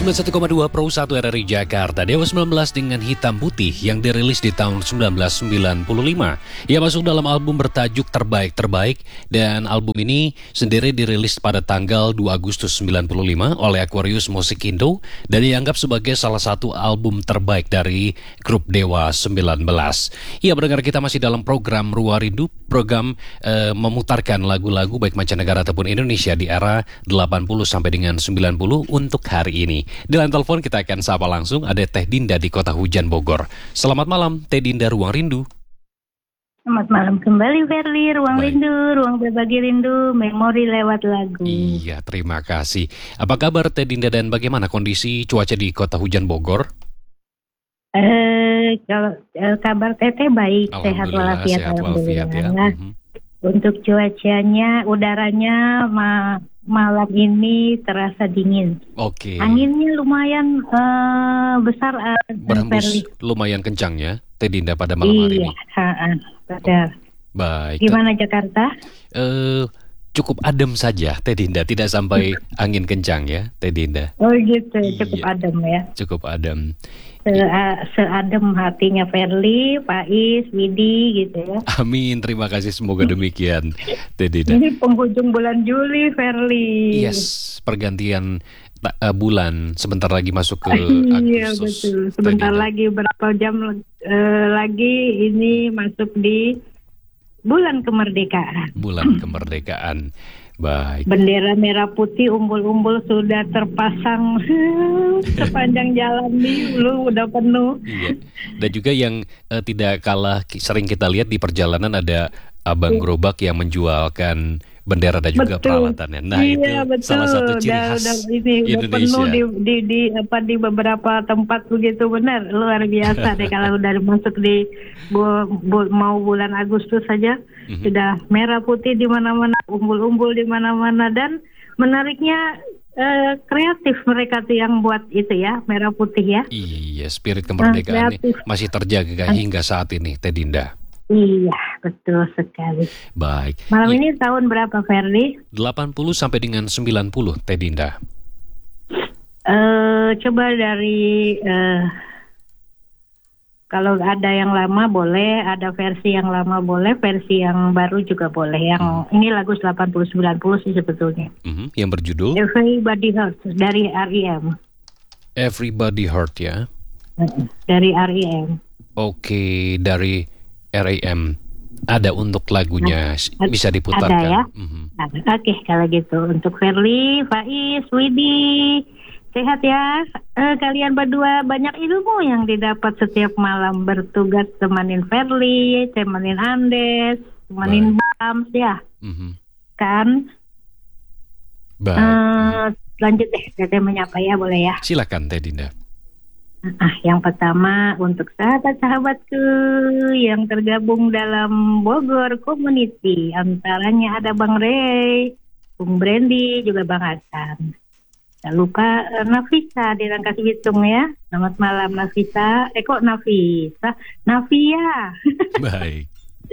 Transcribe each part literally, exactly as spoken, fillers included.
sembilan puluh satu koma dua Pro satu R R I Jakarta. Dewa sembilan belas dengan Hitam Putih yang dirilis di tahun sembilan belas sembilan puluh lima. Ia masuk dalam album bertajuk Terbaik-Terbaik, dan album ini sendiri dirilis pada tanggal dua Agustus sembilan puluh lima oleh Aquarius Music Indo dan dianggap sebagai salah satu album terbaik dari grup Dewa sembilan belas. Ia mendengar kita masih dalam program Ruang Rindu, program eh, memutarkan lagu-lagu baik mancanegara ataupun Indonesia di era delapan puluh sampai dengan sembilan puluh untuk hari ini. Di line telepon kita akan sapa langsung, ada Teh Dinda di Kota Hujan Bogor. Selamat malam Teh Dinda, Ruang Rindu. Selamat malam kembali Verly, Ruang Baik. Rindu, ruang berbagi rindu, memori lewat lagu. Iya, terima kasih. Apa kabar Teh Dinda dan bagaimana kondisi cuaca di Kota Hujan Bogor? Eh, kalau eh, kabar Teteh baik, sehat walafiat, sehat walafiat ya. Mm-hmm. Untuk cuacanya, udaranya ma- malam ini terasa dingin. Oke. Okay. Anginnya lumayan uh, besar. Uh, Berhembus lumayan kencang ya, Teh Dinda pada malam hari iya, ini. Iya, betul. Baik. Gimana Jakarta? Uh, cukup adem saja, Teh Dinda. Tidak sampai angin kencang ya, Teh Dinda. Oh gitu, cukup iya. adem ya. Cukup adem. Se- seadem hatinya Verly, Faiz, Widi gitu ya. Amin, terima kasih, semoga demikian Teh Dinda. Ini penghujung bulan Juli Verly. Yes, pergantian ta- uh, bulan, sebentar lagi masuk ke Agustus. Iya betul, sebentar lagi berapa jam uh, lagi ini masuk di bulan kemerdekaan. Bulan kemerdekaan. Baik. Bendera merah putih umbul-umbul sudah terpasang sepanjang jalan nih, lu udah penuh. Iya. Dan juga yang uh, tidak kalah sering kita lihat di perjalanan ada abang gerobak yang menjualkan bendera dan juga betul. Peralatannya. Nah, iya, itu betul. salah satu ciri udah, khas udah, ini, Indonesia. Udah penuh di, di, di, apa, di beberapa tempat begitu, benar. Luar biasa deh kalau udah masuk di bu, bu, mau bulan Agustus saja. Mm-hmm. Sudah merah putih di mana-mana, umbul-umbul di mana-mana, dan menariknya eh, kreatif mereka tuh yang buat itu ya, merah putih ya. Iya, spirit kemerdekaan nah, ini masih terjaga hingga saat ini, Teh Dinda. Iya, betul sekali. Baik. Malam I- ini tahun berapa, Verly? delapan puluh sampai dengan sembilan puluh, Teh Dinda. Uh, coba dari uh, kalau ada yang lama boleh, ada versi yang lama boleh, versi yang baru juga boleh. Yang hmm. ini lagu delapan puluh sembilan puluh sih sebetulnya. Hmm, yang berjudul Everybody Hurts dari R E M. Everybody Hurt ya. Dari R E M. Oke, dari R E M. Ada untuk lagunya, nah, bisa diputarkan. Ada ya. Mm-hmm. Nah, oke, okay, kalau gitu untuk Verly, Faiz, Widi, sehat ya. Eh, kalian berdua banyak ilmu yang didapat setiap malam bertugas temanin Verly, temanin Andes, temanin Bams ya. Mm-hmm. Kan? Baik. Eh, lanjut deh, Teteh menyapa ya, boleh ya? Silakan Teh Dinda. Ah, yang pertama untuk sahabat-sahabatku yang tergabung dalam Bogor Community, antaranya ada Bang Ray, Bung Brandy, juga Bang Hasan. Jangan lupa uh, Nafisa di Rangkas Bitung ya. Selamat malam Nafisa. Eh kok Nafisa? Navia. Baik.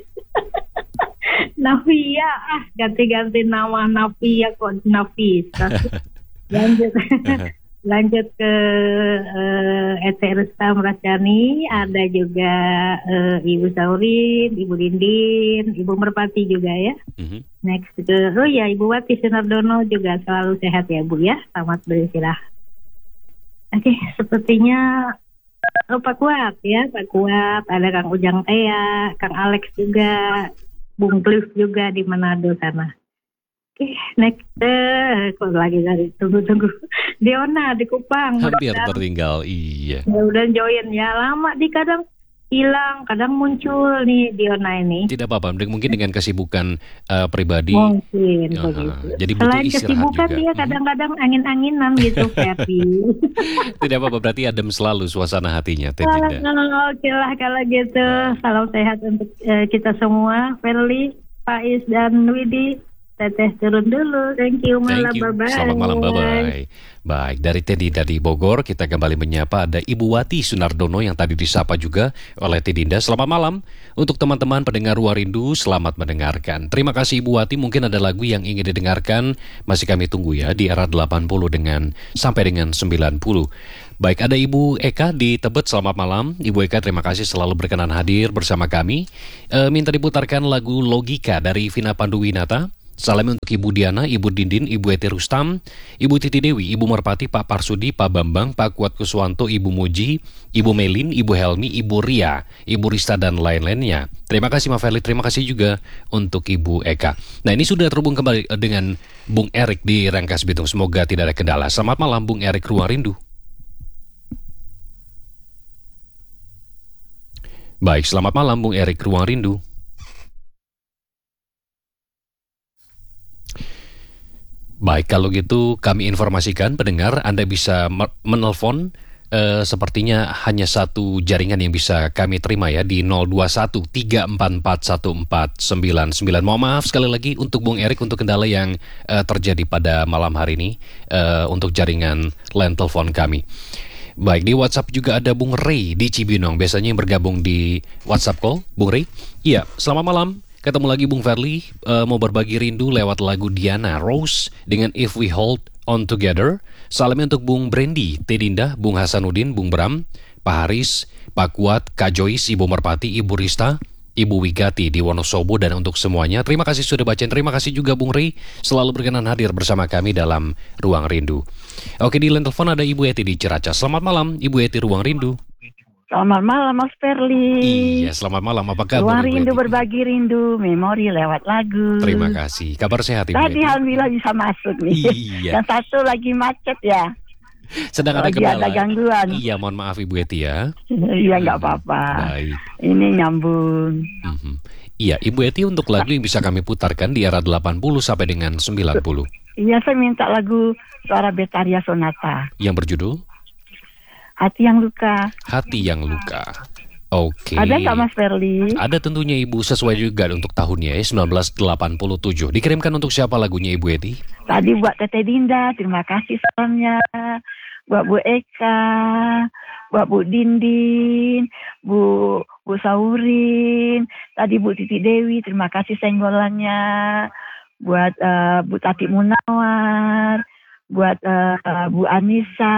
Navia, ah ganti-ganti nama Navia kok Nafisa. Lanjut. Lanjut ke uh, Ete Rustam Rasjani, ada juga uh, Ibu Saurin, Ibu Lindin, Ibu Merpati juga ya. Mm-hmm. Next ke, oh ya Ibu Wati Sunardono juga selalu sehat ya Bu ya, selamat beristirahat. Oke, okay, sepertinya oh, Pak Kuat ya, Pak Kuat, ada Kang Ujang Tea, Kang Alex juga, Bung Cliff juga di Manado sana. Oke, okay, next, eh, kok lagi dari tunggu-tunggu. Diona di Kupang. Hampir tertinggal, iya. Ya udah join ya, lama di kadang hilang, kadang muncul nih Diona ini. Tidak apa-apa, mungkin dengan kesibukan uh, pribadi. Mungkin uh, begitu. Jadi butuh selain istirahat kesibukan juga. Dia kadang-kadang angin-anginan gitu, Ferry. Tidak apa-apa, berarti adem selalu suasana hatinya, Teh Dinda. Oh, oke lah kalau gitu. Salam sehat untuk uh, kita semua, Verly, Faiz dan Widi. Teteh turun dulu. Thank you, malam, Thank you. bye-bye. Selamat malam, bye-bye. Baik, dari Teddy dari Bogor, kita kembali menyapa ada Ibu Wati Sunardono yang tadi disapa juga oleh Tedinda. Selamat malam untuk teman-teman pendengar Ruang Rindu, selamat mendengarkan. Terima kasih Ibu Wati, mungkin ada lagu yang ingin didengarkan, masih kami tunggu ya di era delapan puluh dengan sampai dengan sembilan puluh. Baik, ada Ibu Eka di Tebet, selamat malam. Ibu Eka, terima kasih selalu berkenan hadir bersama kami. E, minta diputarkan lagu Logika dari Vina Panduwinata. Salam untuk Ibu Diana, Ibu Dindin, Ibu Eti Rustam, Ibu Titi Dewi, Ibu Merpati, Pak Parsudi, Pak Bambang, Pak Kuat Kuswanto, Ibu Muji, Ibu Melin, Ibu Helmi, Ibu Ria, Ibu Rista, dan lain-lainnya. Terima kasih Ma Feli, terima kasih juga untuk Ibu Eka. Nah, ini sudah terhubung kembali dengan Bung Erik di Rangkas Bitung. Semoga tidak ada kendala. Selamat malam Bung Erik, Ruang Rindu. Baik, selamat malam Bung Erik, Ruang Rindu. Baik, kalau gitu kami informasikan pendengar Anda bisa menelpon, eh, sepertinya hanya satu jaringan yang bisa kami terima ya di nol dua satu tiga empat empat satu empat sembilan sembilan. Mohon maaf sekali lagi untuk Bung Erik untuk kendala yang eh, terjadi pada malam hari ini eh, untuk jaringan line telepon kami. Baik, di WhatsApp juga ada Bung Ray di Cibinong, biasanya yang bergabung di WhatsApp call. Bung Ray, iya, selamat malam. Ketemu lagi Bung Verly, uh, mau berbagi rindu lewat lagu Diana Rose dengan If We Hold On Together. Salamnya untuk Bung Brandy, Tedinda, Bung Hasanuddin, Bung Bram, Pak Haris, Pak Kuat, Kak Joyce, Ibu Merpati, Ibu Rista, Ibu Wigati di Wonosobo, dan untuk semuanya. Terima kasih sudah bacain, terima kasih juga Bung Ray selalu berkenan hadir bersama kami dalam Ruang Rindu. Oke, di line telepon ada Ibu Eti di Ciracas. Selamat malam Ibu Eti, Ruang Rindu. Selamat malam Mas Verly. Iya, selamat malam. Apa kabar? Ruang Rindu berbagi rindu, memori lewat lagu. Terima kasih. Kabar sehat Ibu Tadi Eti? alhamdulillah bisa masuk nih. Iya. Yang satu lagi macet ya. Sedang ada lagi kendala. ada gangguan. Iya, mohon maaf Ibu Eti ya. Iya, nggak apa-apa. Baik. Ini nyambung. Mm-hmm. Iya, Ibu Eti untuk lagu yang bisa kami putarkan di era delapan puluh sampai dengan sembilan puluh. Iya, saya minta lagu Suara Betaria Sonata. Yang berjudul Hati Yang Luka. Hati Yang Luka. Oke. Ada nggak Mas Verly? Ada tentunya Ibu, sesuai juga untuk tahunnya ya, seribu sembilan ratus delapan puluh tujuh. Dikirimkan untuk siapa lagunya Ibu Eti? Tadi buat Teteh Dinda, terima kasih salamnya. Buat Bu Eka, buat Bu Dindin, Bu Bu Saurin, tadi Bu Titi Dewi, terima kasih senggolannya. Buat uh, Bu Tati Munawar, buat uh, Bu Anissa,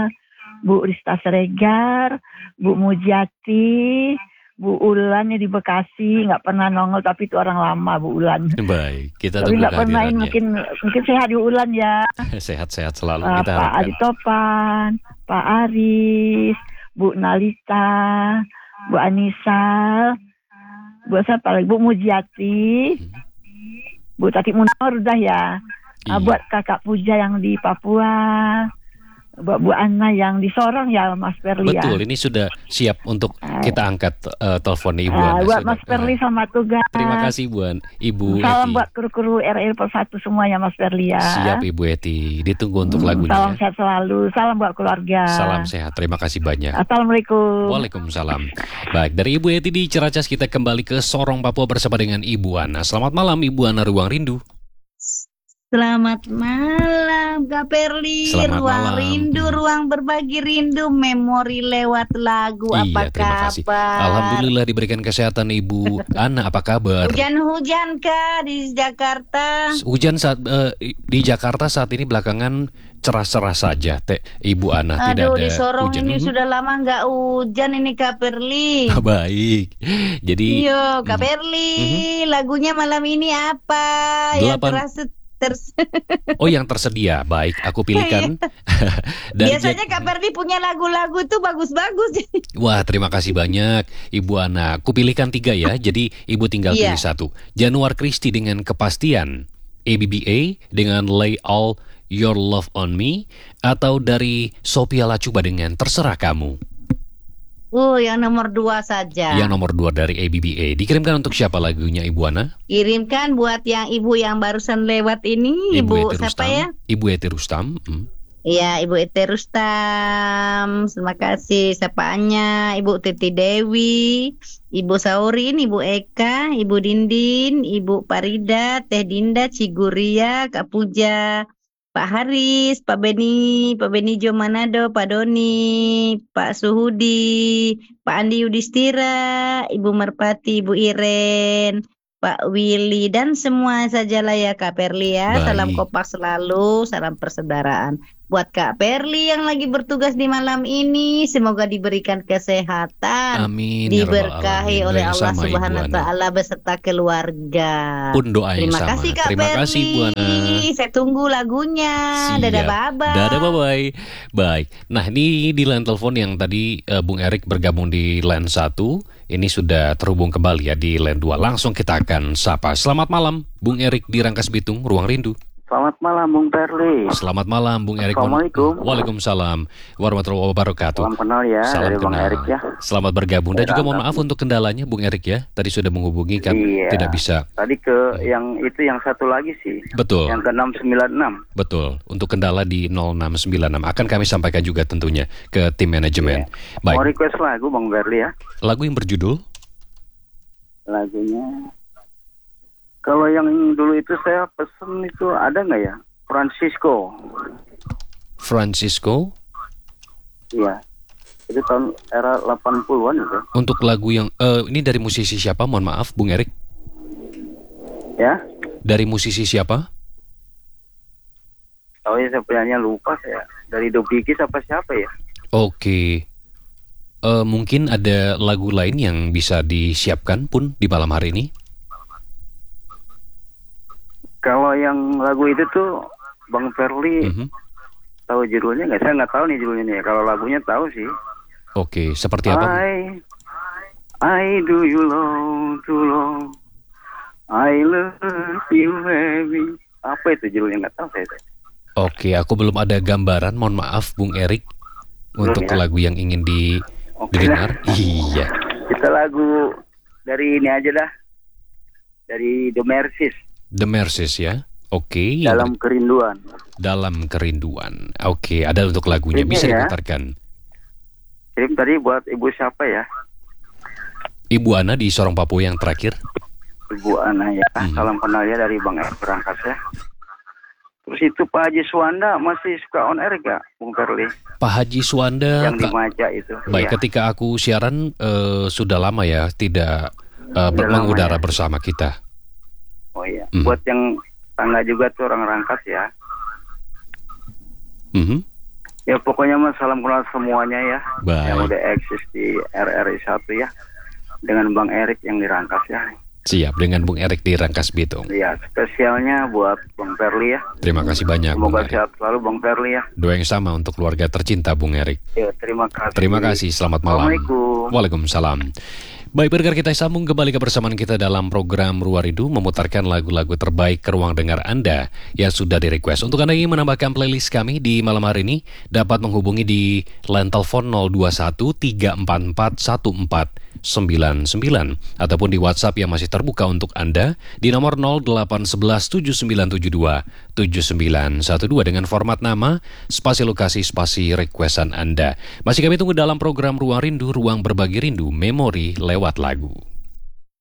Bu Rista Seregar, Bu Mujiati, Bu Ulan di Bekasi, nggak pernah nongol tapi itu orang lama Bu Ulan. Baik, kita tapi tunggu nggak pernah main, kehadirannya. mungkin mungkin sehat Bu Ulan ya. Sehat-sehat selalu Uh, kita Pak harapkan. Adi Topan, Pak Aris, Bu Nalita, Bu Anissa, Bu siapa lagi? Bu Mujiati, Bu Tati Munawar udah ya. Iya. Uh, buat Kakak Puja yang di Papua, buat Bu Anna yang di Sorong ya Mas Verly ya. Betul, ini sudah siap untuk kita angkat uh, teleponnya Ibu Uh, Ana. buat Sudah. Mas Verly sama tugas. Terima kasih Bu An, Ibu Salam Eti. buat kru-kru R R satu semua ya Mas Verly ya. Siap Ibu Eti, ditunggu untuk Hmm, lagunya. Salam ya. sehat selalu. Salam buat keluarga. Salam sehat, terima kasih banyak. Assalamualaikum. Waalaikumsalam. Baik, dari Ibu Eti di Ciracas kita kembali ke Sorong, Papua bersama dengan Ibu Ana. Selamat malam Ibu Ana, Ruang Rindu. Selamat malam Kak Perli. Selamat Ruang malam. Rindu, ruang berbagi rindu, memori lewat lagu. Iya, Apa terima kasih. kabar? Alhamdulillah diberikan kesehatan Ibu Ana, apa kabar? Hujan-hujan Kak di Jakarta. Hujan saat eh, di Jakarta saat ini belakangan cerah-cerah saja, Teh Ibu Ana. Tidak Aduh, ada di Sorong hujan. ini Mhm. sudah lama nggak hujan ini Kak Perli. Baik. Jadi Iya Kak Mhm. Perli, lagunya malam ini apa? Yang Delapan- terasa ters- oh yang tersedia. Baik, aku pilihkan. Dan Biasanya ja- Kak Perli punya lagu-lagu tuh bagus-bagus. Wah, terima kasih banyak Ibu Ana. Aku pilihkan tiga ya. Jadi Ibu tinggal Iya. pilih satu. Januar Christie dengan Kepastian, A B B A dengan Lay All Your Love on Me, atau dari Sophia Lacuba dengan Terserah Kamu. Oh, yang nomor dua saja. Yang nomor dua dari A B B A. Dikirimkan untuk siapa lagunya Ibu Ana? Kirimkan buat yang ibu yang barusan lewat ini, ibu, Eti siapa Rustam. ya? Ibu Eti Rustam. Hmm. Iya, Ibu Ete Rustam, terima kasih sapaannya. Ibu Titi Dewi, Ibu Saurin, Ibu Eka, Ibu Dindin, Ibu Parida, Teh Dinda, Ciguria, Kak Puja, Pak Haris, Pak Beni, Pak Beni Jo Manado, Pak Doni, Pak Suhudi, Pak Andi Yudhistira, Ibu Merpati, Ibu Iren, Pak Willy, dan semua sajalah ya Kak Perli ya. Salam Baik. kompak selalu, salam persaudaraan. Buat Kak Perli yang lagi bertugas di malam ini, semoga diberikan kesehatan, Amin ya rabbal diberkahi alamin. oleh Doa yang Allah sama, Ibu Subhanahu wa Ana. taala beserta keluarga. Pun doa yang Terima sama. kasih Kak Terima Perli. kasih, Bu Ana. Saya tunggu lagunya. Dadah Siap. bye-bye. Dadah bye-bye. Baik. Nah, ini di line telepon yang tadi eh, Bung Erik bergabung di line satu, ini sudah terhubung kembali ya di line dua. Langsung kita akan sapa. Selamat malam, Bung Erik di Rangkas Bitung, Ruang Rindu. Selamat malam Bung Perli. Selamat malam, Bung Erik. Assalamualaikum. Waalaikumsalam warahmatullahi wabarakatuh. Salam kenal ya Salam dari Bang kenal. Erik ya. Selamat bergabung dan Dari juga mohon Rangkas. maaf untuk kendalanya Bung Erik ya. Tadi sudah menghubungi kan Iya. tidak bisa. Tadi ke yang itu yang satu lagi sih. Betul. Yang ke enam sembilan enam. Betul. Untuk kendala di nol enam sembilan enam akan kami sampaikan juga tentunya ke tim manajemen. Mau Baik. request lagu Bang Perli ya. Lagu yang berjudul Lagunya. Kalau yang dulu itu saya pesen itu ada nggak ya? Francisco. Francisco. Iya. Itu tahun era delapan puluhan itu. Untuk lagu yang eh, ini dari musisi siapa? Mohon maaf, Bung Erik. Ya. Dari musisi siapa? Oh ya saya penyanyi lupa saya. Dari Dobikis apa siapa ya? Oke. Eh, mungkin ada lagu lain yang bisa disiapkan pun di malam hari ini. Kalau yang lagu itu tuh Bang Perli Mhm. tahu judulnya nggak? Saya nggak tahu nih judulnya nih. Kalau lagunya tahu sih. Oke, seperti apa? I I do you long too long. I love you baby. Apa itu judulnya nggak tahu saya. Oke, aku belum ada gambaran. Mohon maaf, Bung Erik, untuk ya? lagu yang ingin di Oke didengar. lah. Iya. Kita lagu dari ini aja dah. Dari The Mercies. The Mercies ya. Oke. yang Dalam Kerinduan. Dalam Kerinduan. Oke, ada untuk lagunya. Ini Bisa ya. diputarkan. Kirim tadi buat ibu siapa ya? Ibu Ana di Sorong Papua yang terakhir. Ibu Ana ya. Hmm. Salam kenal ya dari Bang Erik Berangkas ya. Terus itu Pak Haji Suwanda masih suka on air gak Bung Perli? Pak Haji Suwanda. Yang di Kak- Maja itu. Baik, Iya. ketika aku siaran eh, sudah lama ya tidak eh, ber- Sudah lama mengudara ya. bersama kita. Oh iya. Hmm. Buat yang tangga juga tuh orang Rangkas ya. Mhm. Ya pokoknya mah salam kenal semuanya ya. Baik. Yang udah eksis di R R I satu ya. Dengan Bang Erik yang di Rangkas ya. Siap, dengan Bung Erik di Rangkas Bitung. Ya spesialnya buat Bang Perli ya. Terima kasih banyak, Bung Semoga Erik. sehat selalu Bang Perli ya. Doa yang sama untuk keluarga tercinta Bung Erik. Ya terima kasih. Terima kasih, selamat malam. Assalamualaikum. Waalaikumsalam. Baik, pendengar, kita sambung kembali kebersamaan kita dalam program Ruang Rindu, memutarkan lagu-lagu terbaik ke ruang dengar Anda yang sudah di-request. Untuk Anda yang menambahkan playlist kami di malam hari ini, dapat menghubungi di line telepon nol dua satu tiga empat empat satu empat sembilan sembilan ataupun di WhatsApp yang masih terbuka untuk Anda di nomor nol delapan satu satu tujuh sembilan tujuh dua tujuh sembilan satu dua dengan format nama, spasi lokasi, spasi requestan Anda. Masih kami tunggu dalam program Ruang Rindu, ruang berbagi rindu, memori lewat lagu.